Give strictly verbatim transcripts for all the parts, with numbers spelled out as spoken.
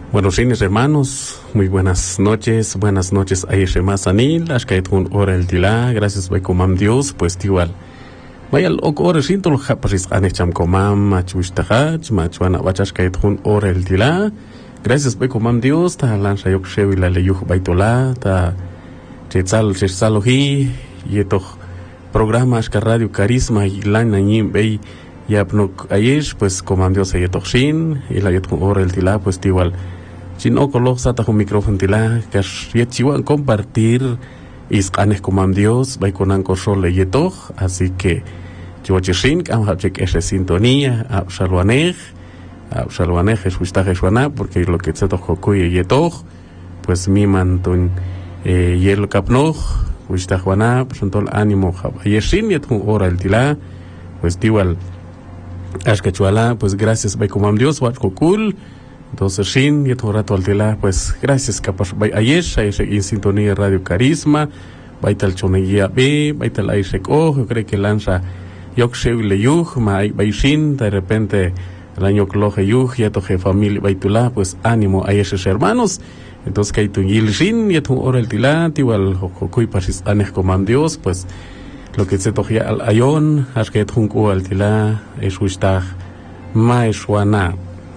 Buenos días, hermanos. Muy buenas noches. Buenas noches a Yeshemás Anil. Ashkaitun ora el tila. Gracias, by comam Dios. Pues igual. Vaya al ok ora sin tolo japasis anecham comam machuistahach machuana bachashkaitun ora el tila. Gracias, by comam Dios. Ta lanza yok shewi la leyuh baitola. Ta chetzal chetzalohi. Yetoch programa ashka radio carisma y lan nanyim bay. Yapnok ayesh pues comam Dios ayetoch shin. Y la yetun ora el tila. Pues igual. Sin okolo sata con micrófono tila, que yetchiwan compartir isqanes comam Dios, vai conan corrole yetoch, así que chiwachishin, am hachek ese sintonía, abshalwanej, abshalwanej es wistaje shwana, porque lo que tseto jokuye yetoch, pues mi mantun yel kapnoch, wistajwana, pues un tol ánimo yeshin yetun ora el tila, pues igual, ashkachuala, pues gracias vai comam Dios, wat kokul. Entonces, Shin, y otro rato al tela, pues gracias, capaz, by Ayesh, Ayesh en sintonía Radio Carisma, by tal Choneguía B, by tal Ayesh O, yo creo que lanza Yokshew le Yuj, by Shin, de repente el año Kloje Yuj, y toje familia, by Tula, pues ánimo Ayesh hermanos. Entonces, que hay tu Yil Shin, y tu hora el tila, igual, Jokuy Pasis Anej Comam Dios, pues lo que se toje al Ayon, Ashket Junku al tila, es Wishtag Maeshwana.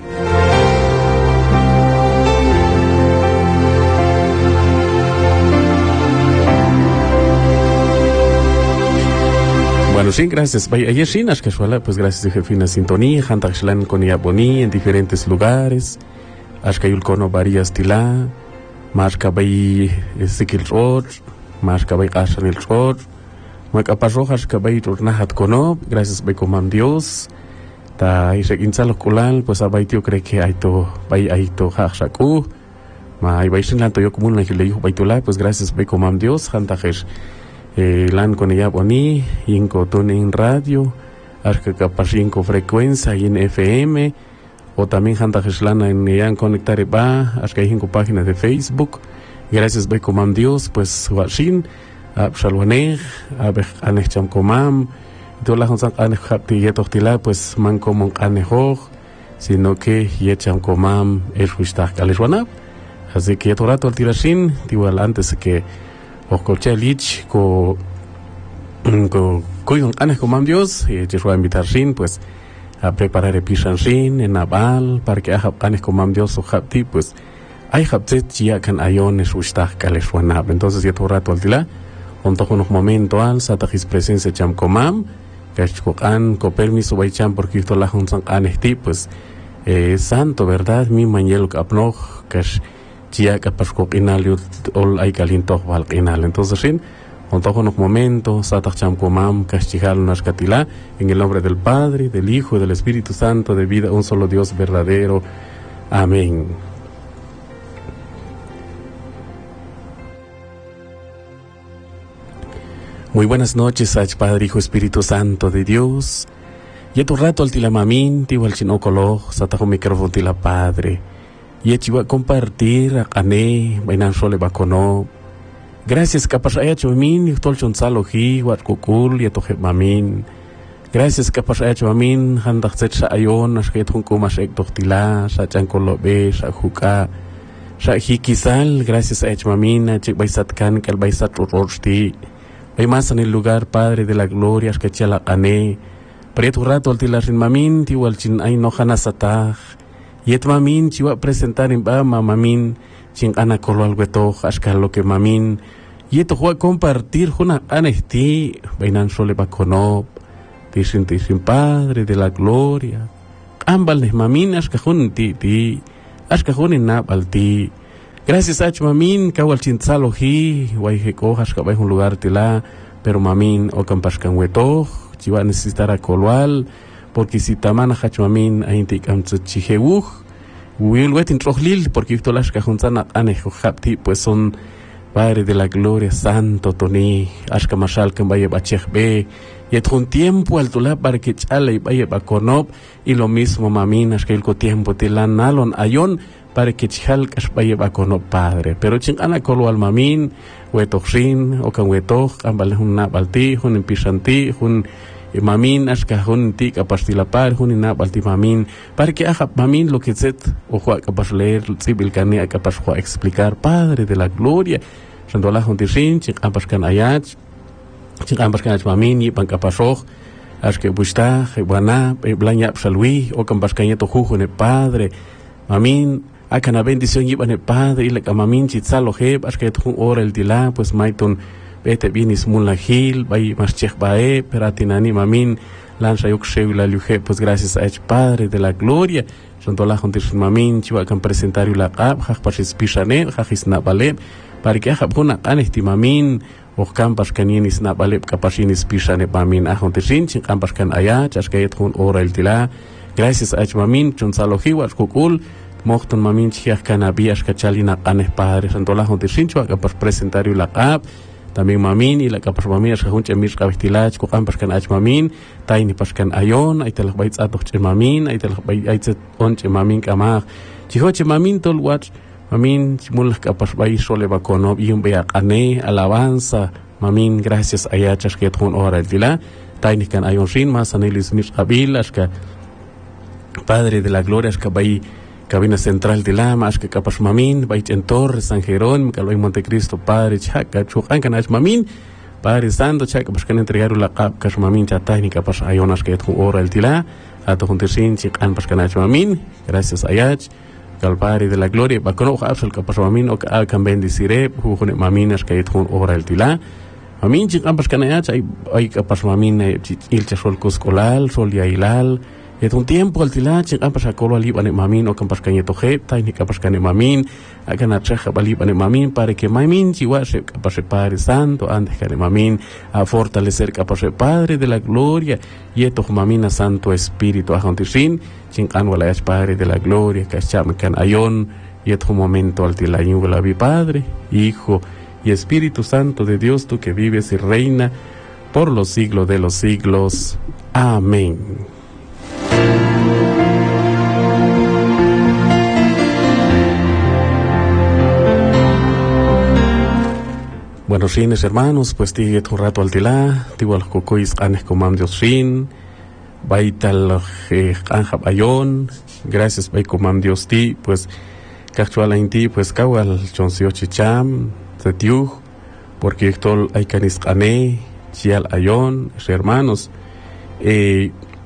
Bueno, sí, gracias. Ayer sí, pues gracias a Jefina Sintonía, Hantaxlan con Iaboni en diferentes lugares, Ashkayul Kono varias tila, Mashkabay Sikil Road, Mashkabay Ashanil Road, Makaparrojas Kabay Turnahat Kono, gracias a Comam Dios, Ta Isek Insalo Kulal, pues abaitio cree que hay to, bay hay to Hashaku, Ma Ibaishin Lanto yo común la Gileyu Baitula, pues gracias a Comam Dios, Hantajesh. Eh, lan con ella boni, inco tune en radio, arca capaz inco frecuencia y en F M, o también janta geslana en ella conectar ba, arca inco páginas de Facebook. Gracias be comam Dios, pues washin, abshalwaneg, abej anecham comam, todas las cosas anechapti yetochtila, pues man como anejoj, sino que yecham comam es wishtag alishwanab. Así que yeto rato al tirashin, igual antes que Ocoche lich co co coyon anes comam Dios y te voy a invitar sin pues a preparar el pisan sin en Naval para que haga anes comam Dios o hapti pues hay haptet ya can ayones ustah kaleshwanab. Entonces ya todo rato al tila un toco unos momentos al satajis presencia cham comam kashkokan co permiso vai cham porque esto la hun san anesti pues eh, santo verdad mi mañel kapnog kash Chia capaz coquinal ol ay calinto valquinal. Entonces, sin con todos los momentos, satacham comam, castijal nascatila, en el nombre del Padre, del Hijo y del Espíritu Santo, de vida, un solo Dios verdadero. Amén. Muy buenas noches, Ach Padre, Hijo, Espíritu Santo de Dios. Y tu rato al tilamamin, tiwal chinocolo, satajo micrófono tila Padre. Y echiwa compartir a Kane, bainan sole bacono. Gracias, capaz haya hecho min, y tol chonsaloji, wat kukul, y toje mamin. Gracias, capaz haya hecho mamin, handak set sa ayon, as que tunko masek tohtila, sa chankolobe, sa juka, sa hikizal. Gracias, haya hecho mamin, a chik baisatkan, kal baisat rorsti. Bay más en el lugar, Padre de la gloria, as que chala Kane. Prieto rato al tilarin mamin, tiwal chin ay no hanasataj. Yet mamin chiwa presentar en ba mamin chin ana colo algo to ashka lo que mamin yeto juega compartir juna anesti bainan sole bacono tisin tisin Padre de la gloria ambal les mamin ashka jun ti ti ashka jun en nabal ti gracias a mamin kawal chin saloji wai heko ashka bai un lugar tila pero mamin o campashkan weto chiwa necesitará coloal porque si tamana hachuamin ainti kamtchihewu will wetin trojlil porque esto las cajuntana anejo hapti pues son Padre de la gloria santo toni ashka mashal kan vaya bachebe y un tiempo al tula para que chale vaya bakonob y lo mismo mamin ashka el tiempo tilan nalon ayon para que chal kas vaya bakonob Padre pero chin ana kolo al mamin wetoxin o kan wetox ambal hun nabalti hun empisanti hun mamin ashka hun tik apastilapar hun ina balti mamin para que aja mamin lo que set o jua capaz leer sibil kane capaz jua explicar Padre de la gloria sandola hun tishin chik ampaskan ayat chik ampaskan mamin y pan capazoj ashke busta wana blanya psalwi o campaskan yeto juju ne Padre mamin acá na bendición iban el Padre y la camamin chitzalo heb ashke yeto ora el dila pues maiton bete binis mulla gil bay maschech bae peratinani mamin lanza yok la luje pues gracias a el Padre de la gloria santola juntis mamin chiwa kan presentario la qab khaj pasis pisane khajis na bale para que hab huna anesti mamin o campas caninis na bale kapasinis pisane mamin a juntisin chin campas kan aya chaskayet hun ora el tila gracias a el mamin chonsalo hiwa kukul mochton mamin chiach kanabias kachalina anes Padre santola juntisin chiwa kan presentario la qab también mamin y la capas mamin es junche mis cabestilach ko ampas kan ach mamin taini paskan ayon ay telak baits atoch che mamin ay telak bay ay tet onche mamin kama chihoche mamin tol watch mamin chimul capas bay sole bakono yum be ane alabanza mamin gracias ayachas que ton ora el dila taini kan ayon sin mas anelis mis qabil aska Padre de la gloria aska bay cabina central de la más que capas mamin bait en Torres San Jerónimo calvay Montecristo Padre chaca chukan kanach mamin Padre Santo chaca pues que entregaron la cap kas mamin chatay ni capas ayonas que tu ora el tila ato juntesin chikan pas kanach mamin gracias ayach cal Padre de la gloria ba kono absol capas mamin o al kan bendicire jujune maminas que tu ora el tila mamin chikan pas kanach ay ay capas mamin il chasol coscolal sol ya ilal et un tiempo al tila ching ampas akolo ali bane mamin o kampas kanye toje tai ni kampas kane mamin akan achaja bali bane mamin para que mamin chiwa se kampas Padre Santo antes kane mamin a fortalecer kampas Padre de la gloria y eto mamin Santo Espíritu ajontisin ching anwala es Padre de la gloria que cham kan ayon y eto momento al tila yungla vi Padre Hijo y Espíritu Santo de Dios tú que vives y reina por los siglos de los siglos. Amén. Buenos fines hermanos, pues tigue un rato al tilá, tigo al cocois anes comam Dios fin, baital anjab ayon, gracias bay comam Dios ti, pues cachuala en ti, pues kawal chonsio chicham, setiuj, porque tol hay canis ane, chial ayon, hermanos, eh,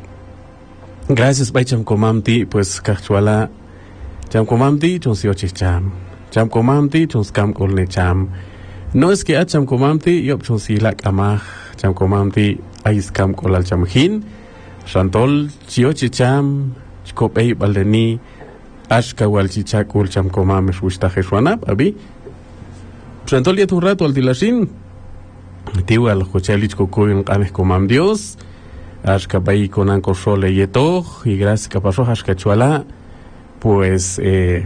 gracias bay cham comam ti, pues cachuala cham comam ti, chonsio chicham, cham comam ti, chons cam colne cham. No es que acham comamti yo chonsi la amaj cham comamti ais cam colal chamjin shantol chiochi cham chkopei baldeni ashka wal chichakul cham comam shushta jeswanap abi shantol yet un rato al dilashin tiwal jochelich kokuin qames comam Dios ashka bai conan kosole yeto y gracias que pasó ashka chuala pues eh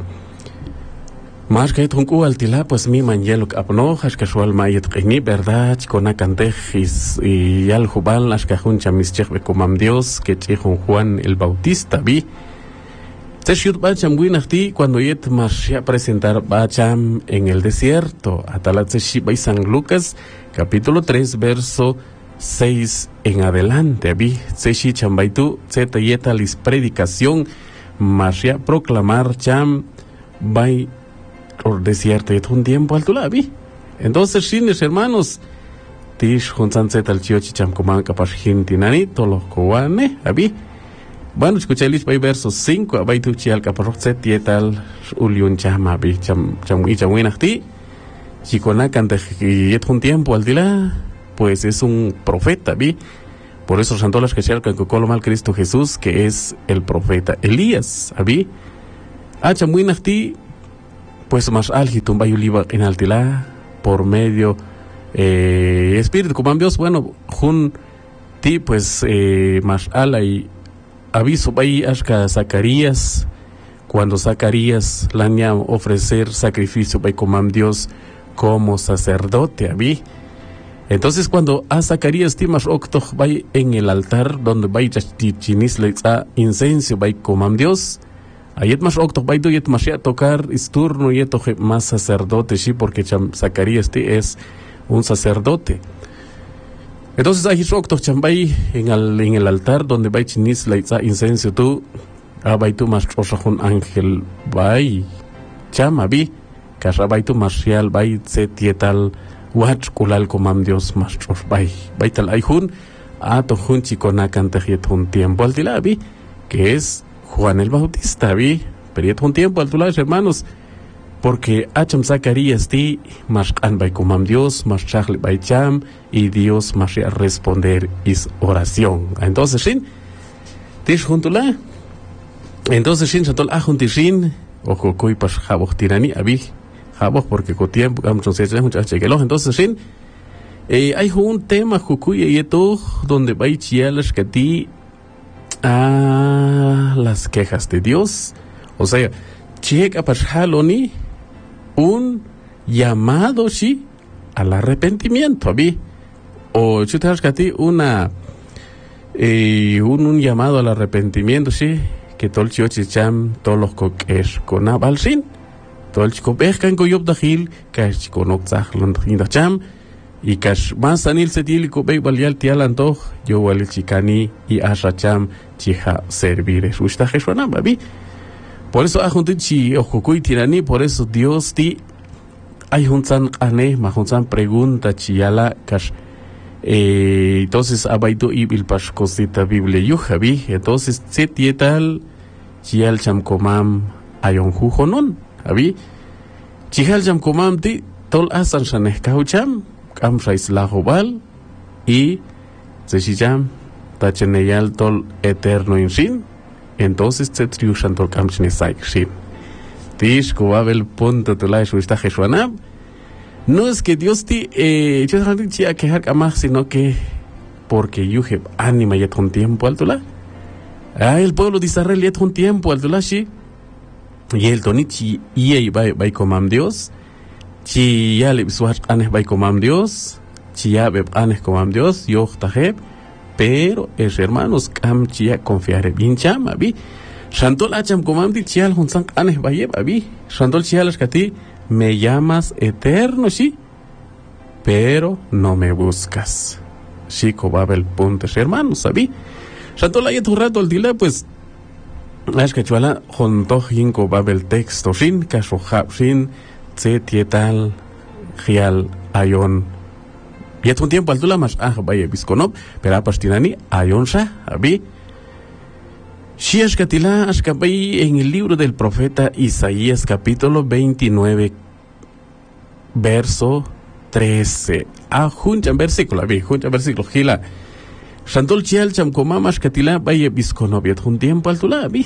más que tunku altila pues mi manjelo apno has casual mayet qini verdad con acantejis y al jubal las cajuncha mis chef comam Dios que chejun Juan el Bautista vi se shut bacham winachti cuando yet más ya presentar bacham en el desierto atalat se bai San Lucas capítulo tres verso seis en adelante vi se shi chambaitu se tayeta lis predicación más ya proclamar cham bai por desierto y un tiempo alto la vi entonces shines hermanos tish junsan set al chiochi cham coman capaz hintinani tolo coane abi bueno escuchéis by verso cinco abai tu chial capaz set yetal uliun chama bi cham cham y chamwinachti chicona cante y un tiempo al dila pues es un profeta vi por eso santolas que se que colo mal Cristo Jesús que es el profeta Elías abi a chamwinachti pues más álgito un bayuliba en altilá por medio eh, espíritu como Dios bueno jun ti pues eh, más ala y aviso bay ashka Zacarías cuando Zacarías lania ofrecer sacrificio bay como Dios como sacerdote abi entonces cuando a Zacarías ti más octo bay en el altar donde bay chinis le a incenso bay como Dios ayet más octo baido yet más ya tocar es turno y toque más sacerdote sí porque Zacarías este es un sacerdote Entonces ahí rocto chambay en el, en el altar donde vai chinis la itza incenso tú, abay tu mas un ángel vai chama vi, kasabay tu marcial vai se tietal wach kulal komam Dios mas vai, vai tal ayhun, a to hun chikonakan tejiet un tiempo al tilabi, que es Juan el Bautista vi, periet un tiempo al tulay hermanos. Porque acham Zacarías ti mas an bay kumam Dios, mas chakli bay cham, y Dios mas a responder is oración. Entonces, sin, tish juntula, entonces sin, satol a juntishin, ojo kuy pas jaboj tirani, abi, jaboj porque con tiempo, muchos se echan muchas chequelos, entonces sin, eh, hay un tema jukuy y esto, donde bay chialas que ti, a las quejas de Dios, o sea, checa pas haloni, un llamado sí al arrepentimiento a mí o chutas que ti una eh, un, un llamado al arrepentimiento sí que todo el chicham todos los coques con abalsin todo el chico pescan con yob dahil que con oxahlon indacham y que más anil setil ko be valial tialanto yo wal chicani y ashacham chija servir es usta jesona babi. Por eso ajuntichi ojukuy tirani, por eso Dios ti hay juntan ane, ma juntan pregunta chiala kash eh, entonces abaito ibil pas cosita Biblia yujabi, entonces se tietal chial chamkomam ayon jujonon, abi chihal chamkomam ti tol asan shaneh kaucham kam raislahobal y sechijam tacheneyal tol eterno inshin. Entonces se triunfan todo camino de Saikshim. Tish Kuabel punto tulay suista Jeshuanab. No es que Dios ti eh yo no diría que haga más, sino que porque Yuheb anima ya un tiempo al tula. Ah, el pueblo de Israel ya un tiempo al tula sí. Y el tonichi y ahí va va comam Dios. Chi ya le suach anes va comam Dios. Chi ya beb anes comam Dios. Yo tajeb. Pero es hermanos cam chia confiare bien chama vi shantol acham comam di chial hunsan anes baye vi shantol chialas kati me llamas eterno sí pero no me buscas chico babel puntos hermanos sabi shantol ayet un rato al dile pues es que chuala junto jinko babel texto sin caso sin se tietal gial ayon y es un tiempo al tula más ah vaya bisconop pero a pastinani ayonsa abi si es catila ascabay en el libro del profeta Isaías capítulo veintinueve verso trece a juncha versículo abi juncha versículo gila shantol chial chamkomam ascatila vaya bisconop y es un tiempo al tula abi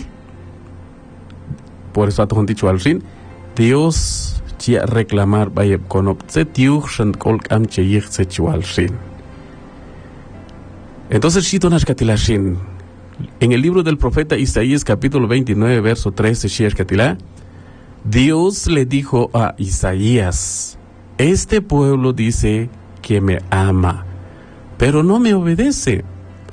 por eso ha dicho al fin Dios chia reclamar vaya con tiuch shant kol am cheyich sechual shin. Entonces shitonash katila shin. En el libro del profeta Isaías capítulo veintinueve verso trece shiash katila, Dios le dijo a Isaías: este pueblo dice que me ama, pero no me obedece.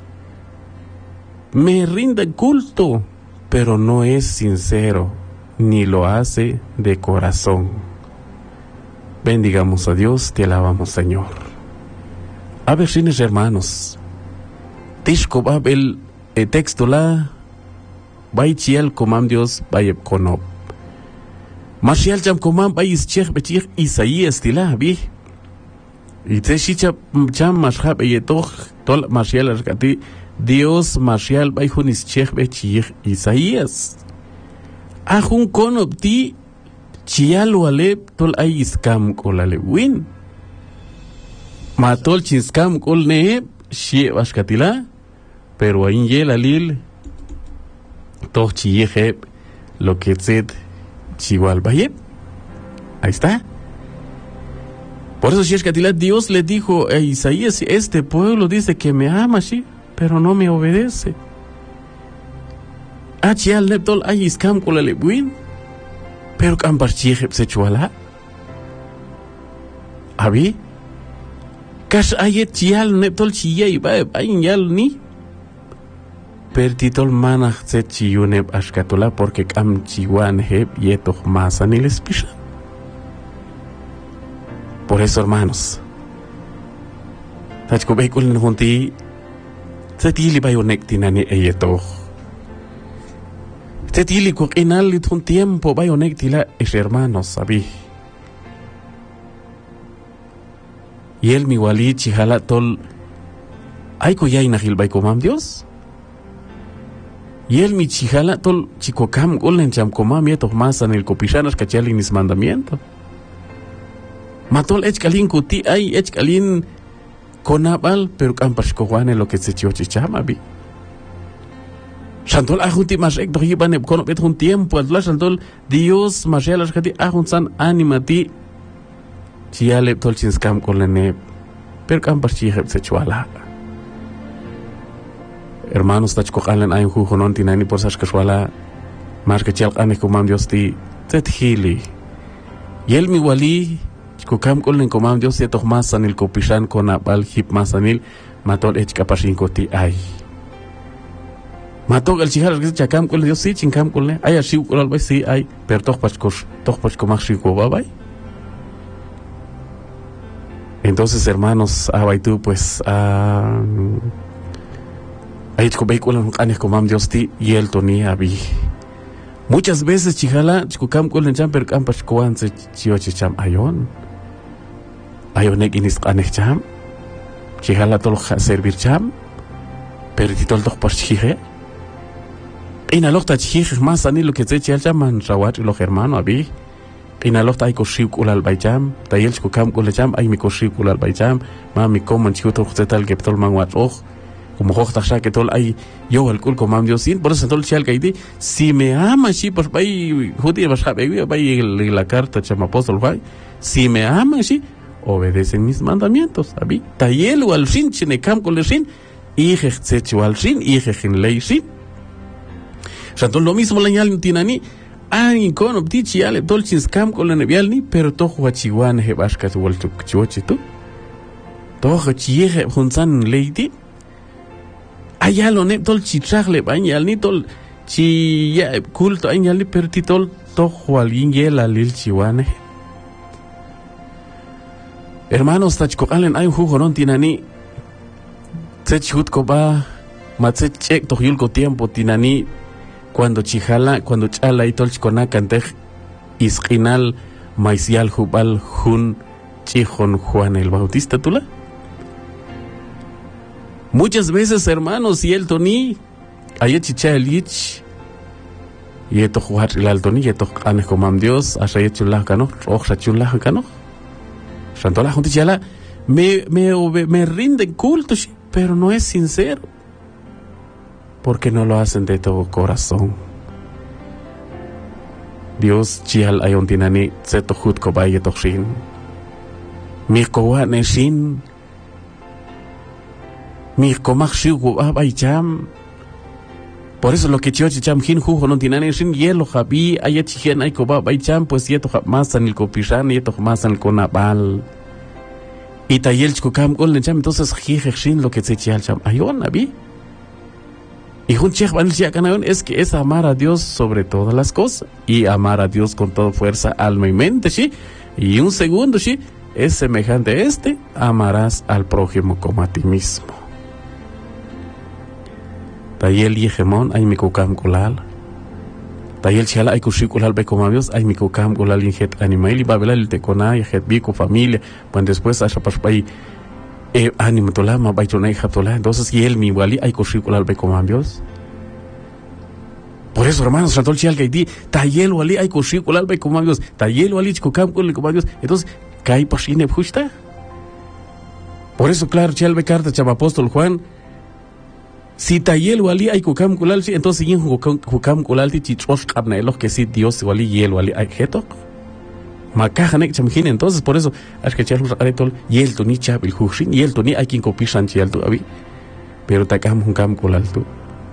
Me rinde culto, pero no es sincero, ni lo hace de corazón. Bendigamos a Dios, te alabamos, Señor. A ver, fines hermanos, Tishko Babel, el texto la, Bay Chiel comam Dios, Bay Konob. Mashial Jam comam Bay Ischech Bechich Isaías Tila, vi. Y te shicha Jam Mashab Eyetoch, Tol Mashial Arcati, Dios Mashial Bay Hun Ischech Bechich Isaías. Ajun Konob ti. Chialo alep tol ay iskam kol alewin. Matol chiskam kol neeb shie bashkatila. Pero ayin yel alil toch chiyejeb lo que tzed chihual bayeb. Ahí está. Por eso Shieshkatila Dios le dijo a Isaías: este pueblo dice que me ama, sí, pero no me obedece. Achial neptol ay iskam kol alewin. Pero campas chijeb se chuala. Abi. Kas ayet chial neptol chiyay ba ayin yal ni. Pertitol manach se chiyuneb ashkatula porque cam chiwan heb yetoch masan il espisha. Por eso, hermanos, Tachko Bekul en Hunti, Tatili Bayonek Tinani Eyeto. Tatili Kukinal un tiempo Bayonek Tila es hermanos, sabi. Y el mi wali chijala tol Aiko Yaina Gilbay Comam Dios. Y el mi chijala tol chico cam golen cham comam yeto más en el copichanas cachalin mis mandamiento. Matol echkalin kuti ay echkalin konabal pero campas cojuane lo que se chiochi chama bi. Shantol ajunti más ek dohi bane kono bet un tiempo al shantol Dios más ya las kati ajun san animati chiale tol chins cam golene pero campas chiheb se chuala. Hermanos, tachko kalen ay jujo non tinani por sas kashwala mas que chal ane comam Dios ti tethili. Y el mi wali chko kam kolen comam Dios ya toch mas anil kopishan kona bal hip mas anil matol ech kapashin ko ti ay. Matol el chihal que chakam kolen Dios si chinkam kolen ay ashiu kolal bay si ay per toch pachkos toch pachko machi ko babay. Entonces, hermanos, abay tú pues ah Ahí chico vehículo anes comam Dios ti y el toni abi. Muchas veces chijala chico cam kulen cham per campas kuan se chio chicham ayon. Ayonek inis anes cham. Chijala tol servir cham. Per titol doch pas chije. Ina lokta chije más ani lo que se chal chaman rawat lo hermano abi. Ina lokta ay koshiu kulal baycham. Tayel chico cam kulen cham ay mi koshiu kulal baycham. Ma mi coman chico to zetal geptol manwat och. Como hoja tasha que tol ay yo el kul comam Dios sin por eso tol chal kaidi si me ama si pues bay judi vas a bay bay la carta chama apóstol bay si me ama si obedecen mis mandamientos abi tayel wal sin chine cam kol sin y je wal sin y je en ley sin tol lo mismo la ñal tinani ay con optichi ale tol chins cam kol nevial ni pero to huachiwan he bashka wal tu chochi tu to chihe hunsan lady Allá lo ne tol chitragle bañal ni tol chi ya culto añal ni pertitol tojo alguien yela lil chiwane. Hermanos tachko alen ay jugo non tinani tsechut ko ba matsechek to yulko tiempo tinani cuando chijala cuando chala y tol chikona cantej isqinal maisial jubal jun chijon Juan el Bautista tula. Muchas veces, hermanos, y el toni, hay chicha el ich, y esto jugar el toni, y esto ane comam Dios, hasta y hecho la cano, oja chula cano. Santola junto chala, me me me rinden culto, pero no es sincero, porque no lo hacen de todo corazón. Dios chial ayon tinani, seto jut kobay eto shin, mi kowa ne shin. Mi comac shigu cham. Por eso lo que chiochi cham hin jujo no tiene sin hielo jabi ayet chigen ay coba cham pues yeto más en el copishan yeto más en el conabal. Y tayel chukam gol cham entonces jije shin lo que se chial cham ayon abi. Y un chej van ya canayon es que es amar a Dios sobre todas las cosas y amar a Dios con toda fuerza, alma y mente, sí. Y un segundo, sí, es semejante a este, amarás al prójimo como a ti mismo. Tayel yegemon ay mi kukam kulal. Tayel chala ay kushikulalal be como Dios ay mi kukam kulal injet animal y babela el tecona y jet bico familia. Pues después a chapas bay eh ánimo tola ma bay tonay jatola. Entonces y él mi wali ay kushikulalal be como Dios. Por eso hermanos ratol chal que di tayel wali ay kushikulalal be como Dios. Tayel wali kukam kulal como Dios. Entonces kai pasine justa. Por eso claro chal be carta chama apóstol Juan. Si tayel wali ay kukam kulal si entonces yin kukam kulal ti chichos kabna elo que si Dios wali yel wali ay jeto makaja nek chamjin entonces por eso es que charlos aretol yel to ni chabil hushin yel to ni ay kin kopishan chial tu abi pero takam kukam kulal tu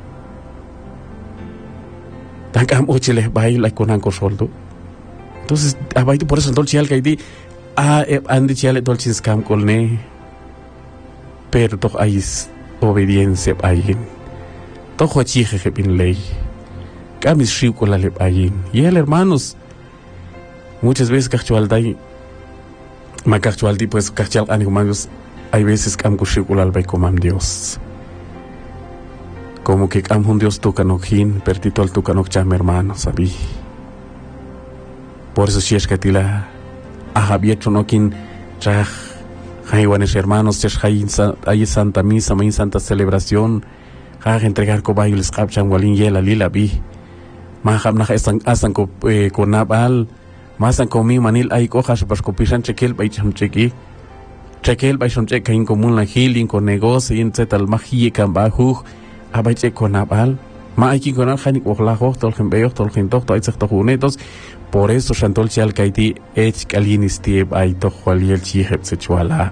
takam ochele bay la konan ko soldo entonces abay tu por eso entonces chial kai di a andi chial tol chins kam kolne pero to ayis obediencia ayin tojo chije que bin ley camis rico la le ayin y el hermanos muchas veces cachualdai ma cachualdi pues cachal ani humanos hay veces que am kushikulalal bay comam Dios. Como que am un Dios tucanojin, pertito al tucanoj cham hermano, sabí. Por eso si es que tila ahabiecho no quien traj jaiwanes hermanos, ches hay santa misa, hay santa celebración, jaj entregar cobay les capchan walin yela lila bi. Maham na asan asan ko konabal, masan komi manil ay ko has pas ko pisan chekel bay cham cheki. Chekel bay cham chek kain komun la healing con negocio in zetal magie kan bahu, abay chek konabal. Ma ay ki konal khanik okhla ho tol khembeyo tol khintok to ay tsek to hunetos. Por eso Shantol Chial Kaiti Ech Kalin Stieb ay to Jualiel Chihep Sechuala.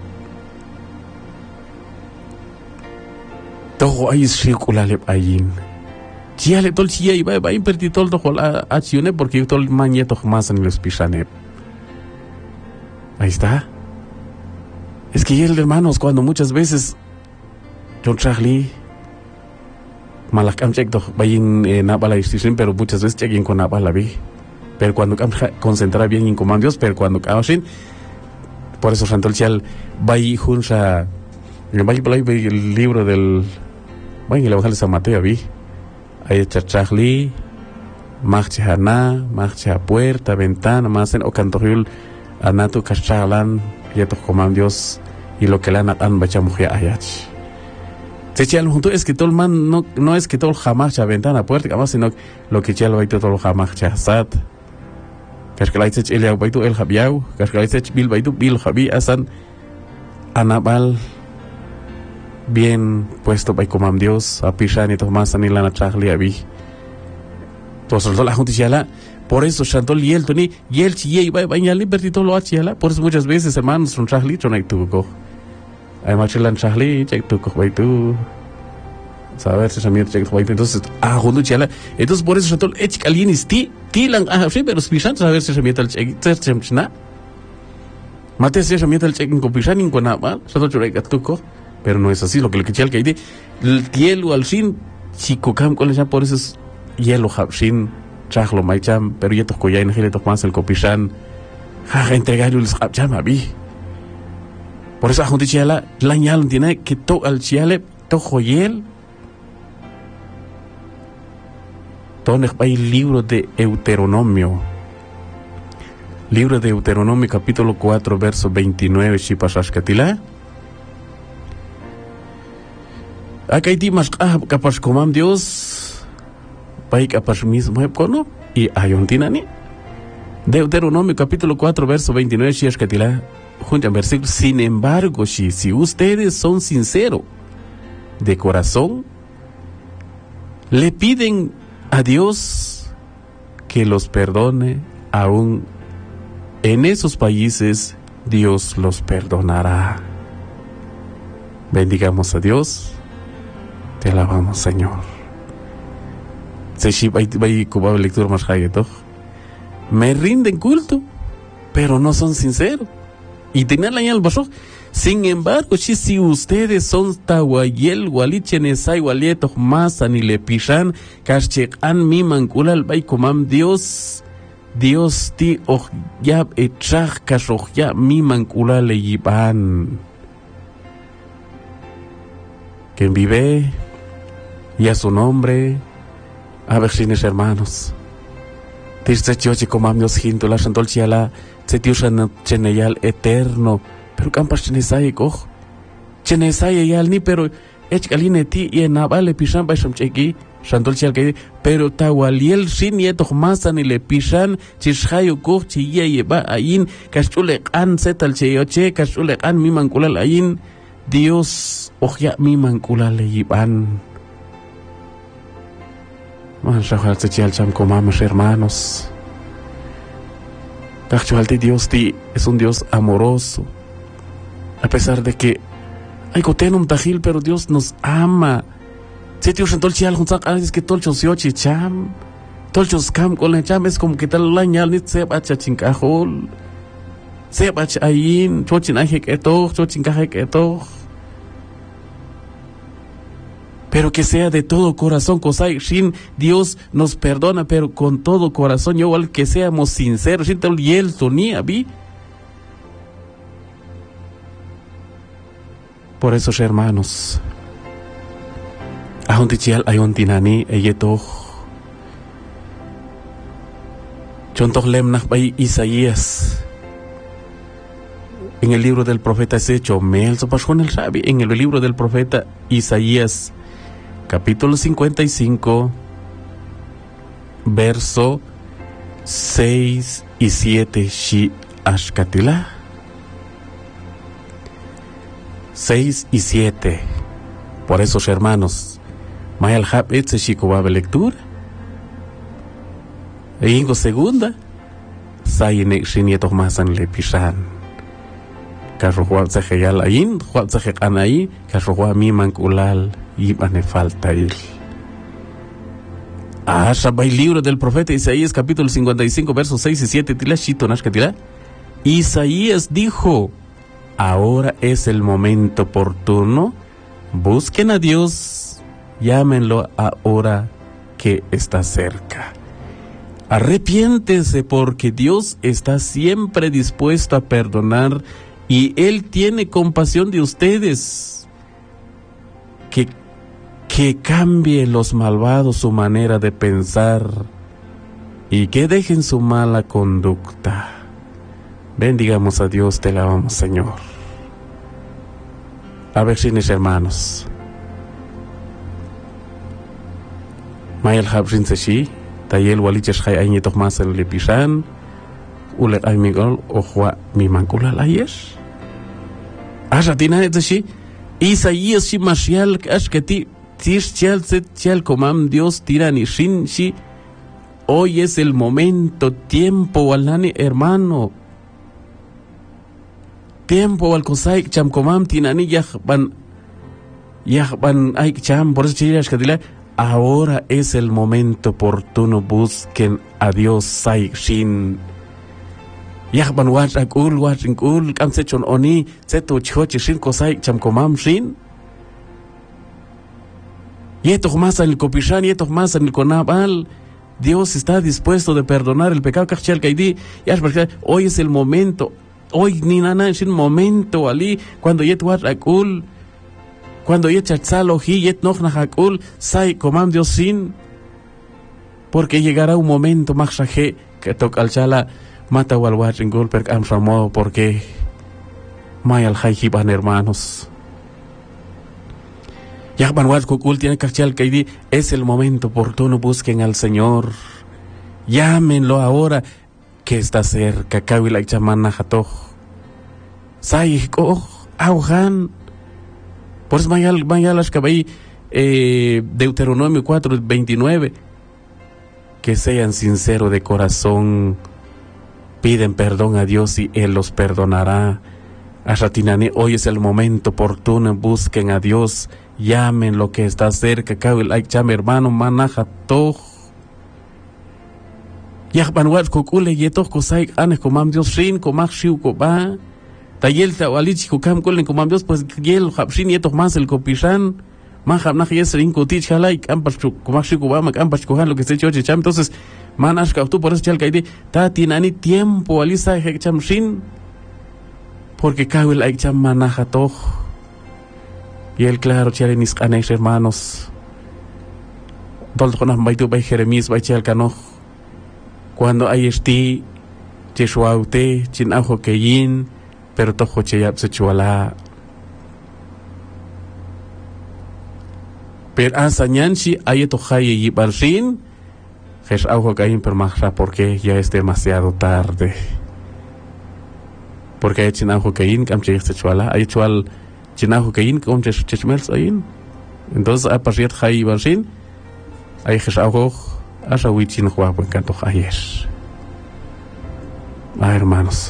Toho ay circulalep ayin. Chiale tol chia y va a impertir todo el accione porque todo el mañeto más en los pisanep. Ahí está. Es que el hermanos cuando muchas veces John Charlie malakam check to vayin nabala istishin pero muchas veces chequen con nabala vi. Pero cuando concentrar bien en comando Dios, pero cuando caosin, por eso Shantol Chial vayi junsa el libro del vayin el Evangelio de San Mateo vi. Hay chachachli, machihana, machiha puerta, ventana, más en ocantorriul, anatu cachalan, yeto coman Dios, y lo que le han atan bachamuja ayach. Chial junto es que todo el man no, no es que todo jamás cha ventana, puerta, jamás, sino lo que chial baito todo jamás cha sat. Kashkalaitech el baito el jabiau, kashkalaitech bil baito bil jabi asan anabal. Bien puesto by comam Dios a pishan y tomas ni la nachagli abi to soldo la junticiala por eso Shantol y el toni y el chi y va a liberty todo lo achiala por eso muchas veces hermanos son chagli chonai tuco hay machilan chagli check tuco by tu saber si samir check by entonces a junticiala entonces por eso Shantol ech alguien sti tilan a sí pero pishan saber si samir el check chemchna mate si samir el check con pishan en conaba Shantol chonai tuco. Pero no es así, lo que le quiché que hay de el hielo al fin, chico cam con ella por eso es hielo habshin, chachlo maicham, pero ya toco ya en el más el copishan, ja entregar el habcham a mí. Por eso a junto chiala, la ñal tiene que to al chiale, tojo yel. Tonek hay libro de Deuteronomio. Libro de Deuteronomio capítulo cuatro verso veintinueve Shipashashkatila. Acá hay más capaz comam Dios, paik capaz mismo cono y ayontinani. Deuteronomio capítulo cuatro verso veintinueve Shashkatila. Junto al versículo, sin embargo, si, si ustedes son sinceros de corazón, le piden a Dios que los perdone, aún en esos países Dios los perdonará. Bendigamos a Dios, te alabamos Señor. Lectura más me rinden culto, pero no son sinceros. Y tenían la ñal basho. Sin embargo, si, si ustedes son tawayel, walichenesay, walieto, masan y le pishan, kashchekan mi mankulal bay comam Dios, Dios ti ohyab echach kashohya mi mankulal le yiban. Quien vive y a su nombre, a ver si hermanos. Tirsechochi comam Dios hinto la shantolchiala. Se tiushan cheneyal eterno, pero campas chenesay koch, chenesay yal ni pero echkaline ti y nabale pishan baisham cheki, shantol chial que pero tawaliel sin yeto masa ni le pishan chishayo koch chiye yeba ayin kashule an setal cheyoche kashule an mi mankulal ayin Dios ohya mi mankulal yiban. Man shahal se chial cham comamos hermanos. Dios ti es un Dios amoroso, a pesar de que hay cotenum tajil, pero Dios nos ama. Si Dios en tolchial junzak es que tolchos yochi cham, tolchos cam con la cham es como que tal la ñal ni se bacha chincajol, se bacha ayin, chochin aje que toch, chochin caje que toch. Pero que sea de todo corazón, cosay, shin, Dios nos perdona, pero con todo corazón, yo igual que seamos sinceros, shin tal y el tonía, vi. Por eso, hermanos, ahontichial ayontinani eyetoh chontoh lemnah bay Isaías. En el libro del profeta Ezecho, Mel Sopashon el Rabi, en el libro del profeta Isaías, capítulo cincuenta y cinco, verso seis y siete, Shi Ashkatila. seis y siete. Por eso, hermanos, Mayal Hab Etze Shikobaba lectura. E ingo segunda, Sayene Shinieto Masan le Pishan. Carrojuan Sejeyal Ain, Juan Sejekanaí, Carrojuan mi manculal, y me falta él. Ah, Shabay, libro del profeta Isaías, capítulo cincuenta y cinco, versos seis y siete, Tila Shito Nashkatila. Isaías dijo: ahora es el momento oportuno, busquen a Dios, llámenlo ahora que está cerca. Arrepiéntese porque Dios está siempre dispuesto a perdonar y Él tiene compasión de ustedes. Que, que cambie los malvados su manera de pensar y que dejen su mala conducta. Bendigamos a Dios, te alabamos, Señor. A ver, mis hermanos. Mayal Habrin Seshi, Tayel Waliches Hay Añetos más en Lepishan, Ule Aymigol, Ojua mi mancula ayer. Ashatina Seshi, Isaías Shi Mashial, Ashkati, Tish Chal Set Chal Komam, Dios Tirani Shin Shi. Hoy es el momento, tiempo, Alani, hermano. Tiempo al Kosaik Cham Komam Tinani Yahban Yahban Aik Cham, por eso chirias que dile, ahora es el momento oportuno, busquen a Dios Saik Shin. Yahban Wach Akul, Wachingul, Kamsechon Oni, Zeto Chochi Shin Kosaik Cham Komam Shin. Yeto más en el Kopishan, yeto más en el Konabal. Dios está dispuesto de perdonar el pecado. Kachel Kaidi, hoy es el momento. Hoy ni nana es un momento ali cuando yet wat akul, cuando yet chatzalo hi yet noch nach akul sai comam Dios sin, porque llegará un momento maxaje que toca al chala mata wal wat ingul per am ramo, porque mayal hayhiban, hermanos. Yahban wat kukul tiene kachal kaidi, es el momento oportuno, busquen al Señor, llámenlo ahora que está cerca. Kawila chamana hatoh saiko auhan. Por eso mayal mayalas kabay eh, Deuteronomio cuatro veintinueve, que sean sinceros de corazón, piden perdón a Dios y Él los perdonará. Ashatinane, hoy es el momento oportuno, busquen a Dios, llamen lo que está cerca. Kawila cham hermano manahatoh. Yahban wat kukule yetos kosaik anes komam Dios shin komach shiu koba. Tayel tawalich kokam kulen komam Dios, pues yel habshin yetos más el kopishan. Man habnach yesrin kotich halai kampas komach shiu koba mak ampas kohan lo que esté choche cham. Entonces man ashka tú por eso chal kaidi ta tinani tiempo alisa hecham shin, porque kawil ay cham manajatoh. Y el claro chale nis kanesh, hermanos. Dol konah baitu bay Jeremías bay chal kanoh. Cuando hay esti, chishuaute, chinajo keyin, pero tojo cheyap se chuala. Pero asañanchi hay tojaye y barshin, jes aujo kayin per mahra, porque ya es demasiado tarde. Porque hay chinajo keyin, kam cheyap se chuala, hay chual chinajo keyin, kam chechmels ayin. Entonces, a partir de hay barshin, hay jes aujo. Asa wichin juega buen canto ayer. Ah, hermanos.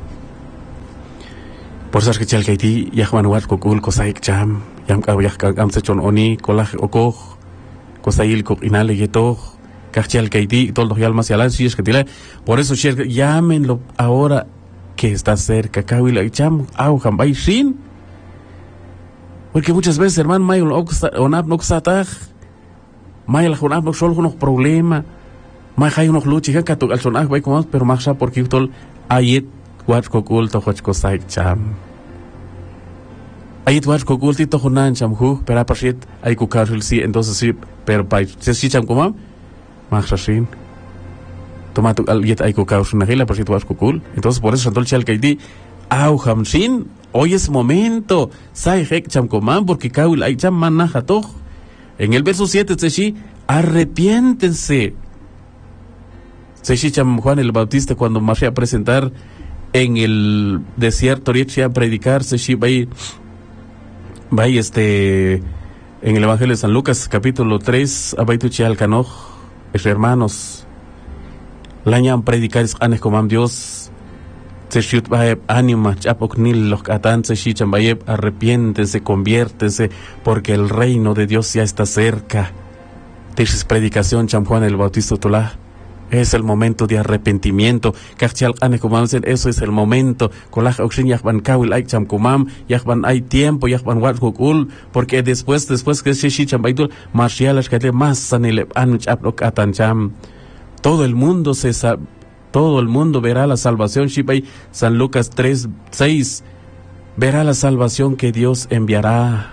Por eso es que chal kaiti yahman wat kokul kosaik cham yam ka yah kam sechon oni kolaj okoj kosail kok inale yeto kachal kaiti tol doyal mas yalan si es que tila. Por eso cher llámenlo ahora que está cerca. Kawila cham au hambay shin. Porque muchas veces, hermano, mayul onap noksatach Mayal junaf no solo unos problemas, may hay unos luchas que cato al sonaj vai como pero más porque tol ayet wat kokul to hoch kosaik cham. Ahí tu vas cocultito junan chamhu, pero aparte hay cucarul sí, entonces sí, pero para si sí cham comam, más rashin. Toma tu al yet hay cucarul na hila, pero si tu vas cocul, entonces por eso santol chal kaidi, au hamshin, hoy es momento, sai hek cham comam, porque kaul hay cham manajatoh. En el verso siete se sí, arrepiéntense. Se sí cham Juan el Bautista cuando marché a presentar en el desierto, riche a predicar, se sí va Va este en el Evangelio de San Lucas capítulo tres abaituchi al canoj hermanos lañan predicar es anes como Dios se shut va ánima chapoknil los atan se shichan va arrepiéntese conviértese porque el reino de Dios ya está cerca. Tesis predicación cham Juan el Bautista tola. Es el momento de arrepentimiento. Eso es el momento. Hay tiempo, porque después, después que se todo el mundo se todo el mundo verá la salvación. San Lucas tres, seis verá la salvación que Dios enviará.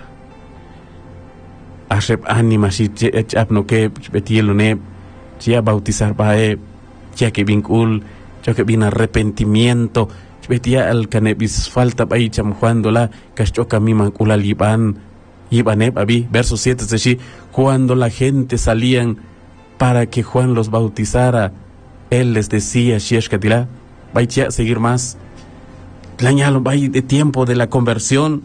Ya bautizar bae, ya que vincul, ya que viene arrepentimiento, ya al canebis falta bae cham Juan dola, cachoca mi mancula liban, ibaneb abi, verso siete es decir, cuando la gente salían para que Juan los bautizara, él les decía, shieshkatila, bae ya seguir más, lañalo bae de tiempo de la conversión,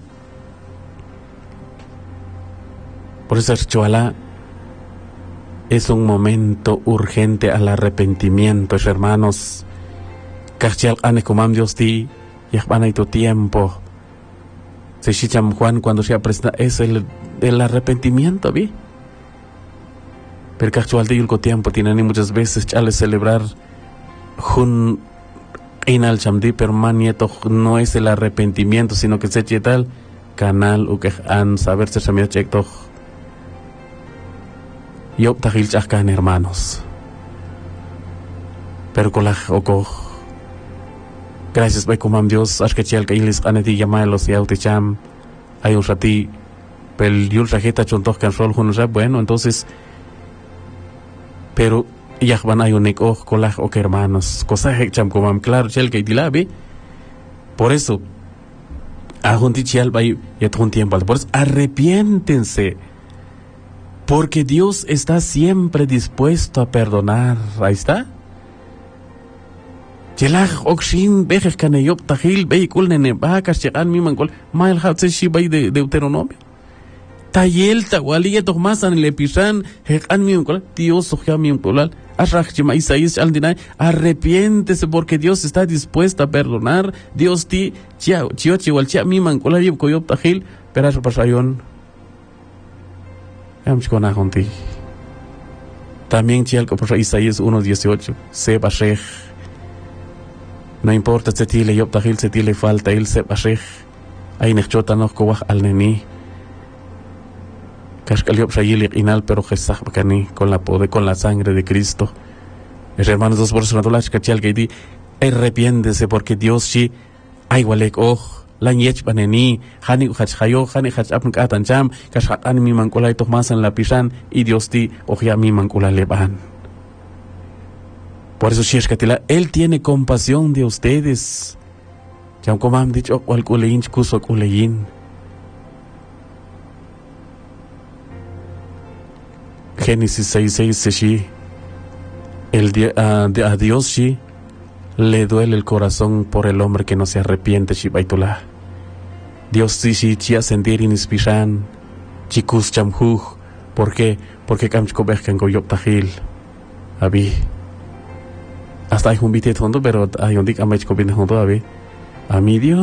por eso choala. Es un momento urgente al arrepentimiento, hermanos. Cachial ane comam Dios ti, yahbana y tu tiempo. Se shicham Juan cuando se presenta es el, el arrepentimiento, vi. Pero cachual de yulco tiempo tienen muchas veces chale celebrar jun inal chamdi pero man nieto no es el arrepentimiento, sino que se chetal canal u que han saber se chamia checto. Yo tahil chahkan hermanos. Pero con la oco. Gracias by comam Dios, ashkachel que ilis aneti llamalos y auticham. Hay un rati pel yul rajeta chontoh kan rol hunra, bueno, entonces pero yahban hay un eko colaj ok hermanos. Cosa hecham comam claro chel que dilabe. Por eso a junti chel by yet un tiempo, por eso arrepiéntense. Porque Dios está siempre dispuesto a perdonar. Ahí está. Chelaj okshin bejes kaneyop tahil veikul nene bakas chegan mi mangol mail hatse shibai de Deuteronomio. Tayel tawaliya tomasan le pisan hekan mi mangol Dios soja mi mangolal asrach chima Isaías aldinay arrepiéntese porque Dios está dispuesto a perdonar. Dios ti chia chio chiwal chia mi mangol yop koyop tahil peras pasayon. También chial por Isaías uno dieciocho se bashej. No importa si tile yop tahil si tile falta il se bashej. Ay nechota no kowah al neni. Kashkal yop shayil inal pero jesach bakani con la poder con la sangre de Cristo. Es hermanos dos por sonatulash kachial que di arrepiéndese porque Dios shi ay walek oh la nyech baneni hani hach hayo hani hach apn katan cham kashat an mi mankula ito masan la pisan y Dios ti ohia mi mankula leban. Por eso shieshkatila él tiene compasión de ustedes. Cham como han dicho cual kulein kuso kulein. Génesis seis seis shi el uh, de a Dios shi le duele el corazón por el hombre que no se arrepiente shi baitula. Dios sí sí chia sentir inspiran chikus chamhuj. ¿Por qué? Porque kamchko bejkan goyop tahil. Abi. Hasta hay un bitet hondo, pero hay un dik amachko bin hondo abi. A mi Dios.